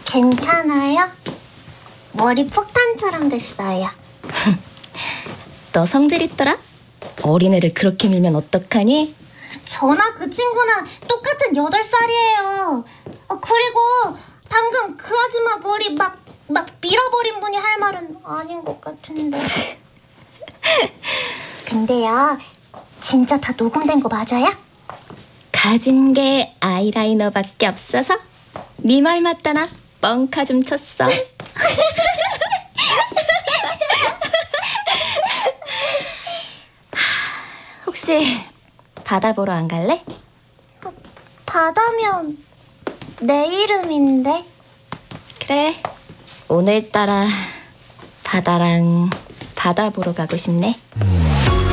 괜찮아요? 머리 폭탄처럼 됐어요. 너 성질 있더라? 어린애를 그렇게 밀면 어떡하니? 저나 그 친구나 똑같은 8살이에요. 그리고 방금 그 아줌마 머리 막 밀어버린 분이 할 말은 아닌 것 같은데. 근데요, 진짜 다 녹음된 거 맞아요? 가진 게 아이라이너밖에 없어서 네 말 맞다나 뻥카 좀 쳤어. 혹시 바다 보러 안 갈래? 바다면 내 이름인데. 그래, 오늘따라 바다랑 바다 보러 가고 싶네.